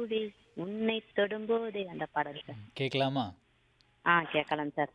பூவே உன்னை தொடும்போதே அந்த பாடல் சார். கேட்கலாமா? கேட்கலாம் சார்.